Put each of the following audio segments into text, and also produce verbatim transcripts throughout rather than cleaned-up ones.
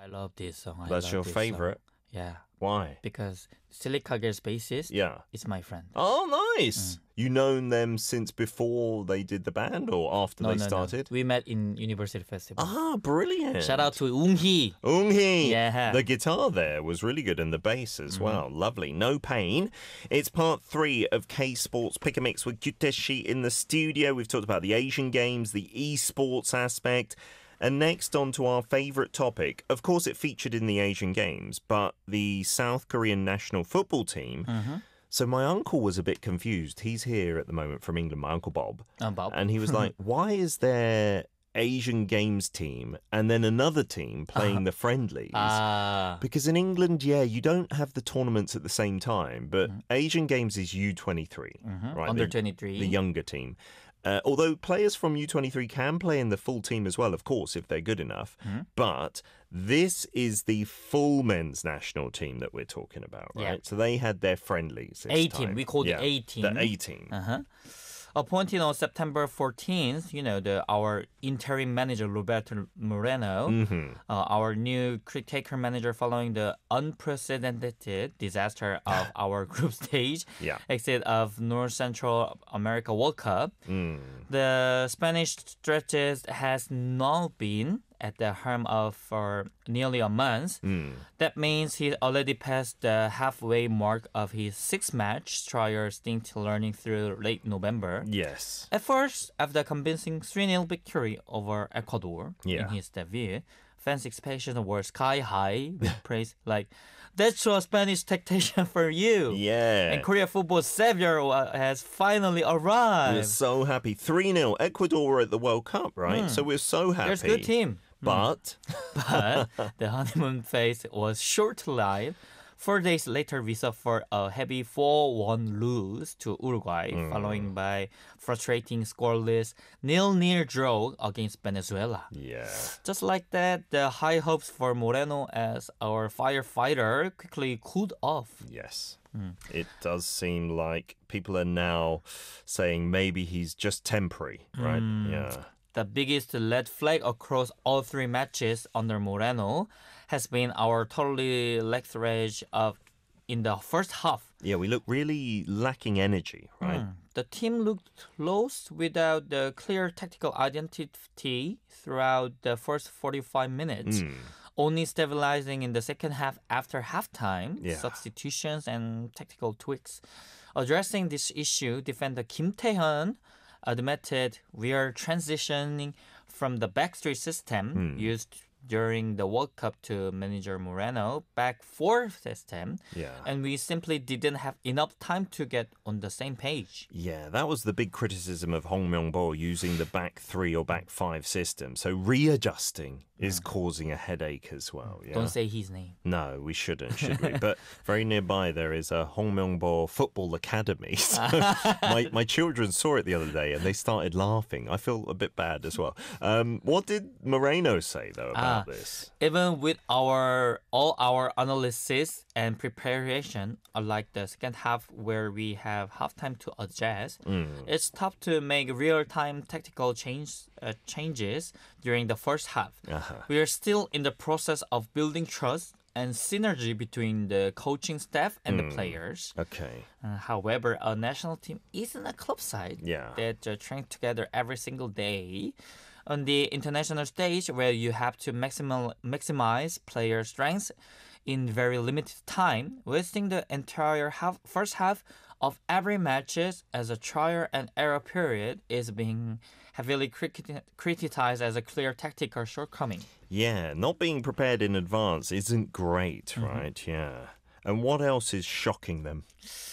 I love this song. I That's love your this favorite? song. Yeah. Why? Because Silica Girls bassist Yeah. is my friend. Oh, nice. Mm. You known them since before they did the band or after no, they no, started? No. We met in University Festival. Ah, brilliant. Shout out to Ung-hee. Ung-hee. Yeah. The guitar there was really good and the bass as mm-hmm. well. Lovely. No pain. It's part three of K-Sports Pick a Mix with Gyuteshi in the studio. We've talked about the Asian Games, the esports aspect. And next on to our favourite topic. Of course, it featured in the Asian Games, but the South Korean national football team. Mm-hmm. So my uncle was a bit confused. He's here at the moment from England, my Uncle Bob. Oh, Bob. And he was like, why is there Asian Games team and then another team playing uh, the friendlies? Uh, because in England, yeah, you don't have the tournaments at the same time, but mm-hmm. Asian Games is U twenty-three, mm-hmm. right? Under the, twenty-three. The younger team. Uh, although players from U twenty-three can play in the full team as well, of course, if they're good enough. Mm-hmm. But this is the full men's national team that we're talking about, right? Yeah. So they had their friendlies this A-team. time. We call yeah, it A-team. The A-team. Uh-huh. Appointed on September fourteenth, you know, the our interim manager, Roberto Moreno, mm-hmm. uh, our new cricketer manager following the unprecedented disaster of our group stage yeah. exit of North Central America World Cup. Mm. The Spanish stretches has now been at the helm of for nearly a month. Mm. That means he already passed the halfway mark of his six-match trial stint learning through late November. Yes. At first, after convincing three nil victory over Ecuador yeah. in his debut, fans' expectations were sky high with praise like, that's a Spanish tactician for you. Yeah. And Korea football's savior has finally arrived. We're so happy. three nil. Ecuador were at the World Cup, right? Mm. So we're so happy. There's a good team. But? but the honeymoon phase was short-lived. Four days later, we suffered a heavy four one lose to Uruguay, mm. following by frustrating scoreless nil-nil draw against Venezuela. Yeah. Just like that, the high hopes for Moreno as our firefighter quickly cooled off. Yes. Mm. It does seem like people are now saying maybe he's just temporary, right? Mm. Yeah. The biggest red flag across all three matches under Moreno has been our totally lethargy of in the first half. Yeah, we look really lacking energy, right? Mm. The team looked lost without the clear tactical identity throughout the first forty-five minutes. Mm. Only stabilizing in the second half after halftime, yeah. substitutions and tactical tweaks. Addressing this issue, defender Kim Tae-hyun admitted we are transitioning from the backstreet system mm. used during the World Cup to manager Moreno back four system. Yeah. And we simply didn't have enough time to get on the same page. Yeah, that was the big criticism of Hong Myung-bo using the back three or back five system. So readjusting is mm. causing a headache as well. Yeah? Don't say his name. No, we shouldn't, should we? But very nearby there is a Hong Myung-bo Football Academy. So my, my children saw it the other day and they started laughing. I feel a bit bad as well. Um, what did Moreno say, though, about uh, this? Even with our all our analysis and preparation, unlike the second half where we have half time to adjust, mm. it's tough to make real-time tactical change, uh, changes during the first half. Uh-huh. We are still in the process of building trust and synergy between the coaching staff and mm. the players. Okay. Uh, however, a national team isn't a club side yeah. that uh, train together every single day. On the international stage, where you have to maximal, maximize player strengths in very limited time, wasting the entire half, first half of every matches as a trial and error period is being heavily criti- criticized as a clear tactical shortcoming. Yeah, not being prepared in advance isn't great, mm-hmm. right? Yeah. And what else is shocking them?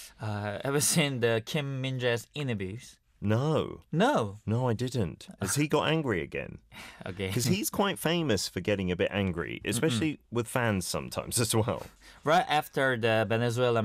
Uh, ever seen the Kim Min-jae's interviews? No. No. No, I didn't. Has he got angry again? Okay. Because he's quite famous for getting a bit angry, especially mm-hmm. with fans sometimes as well. Right after the Venezuela